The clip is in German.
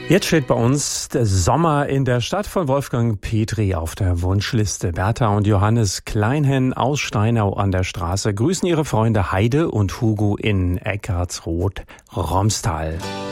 Jetzt steht bei uns der Sommer in der Stadt von Wolfgang Petri auf der Wunschliste. Bertha und Johannes Kleinhen aus Steinau an der Straße grüßen ihre Freunde Heide und Hugo in Eckartsroth-Romstal.